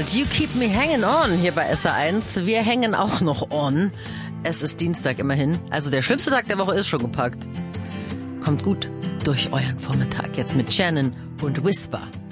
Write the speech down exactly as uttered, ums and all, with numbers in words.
Wild, You Keep Me Hanging On hier bei S R eins. Wir hängen auch noch on. Es ist Dienstag immerhin. Also der schlimmste Tag der Woche ist schon gepackt. Kommt gut durch euren Vormittag jetzt mit Shannon und Whisper.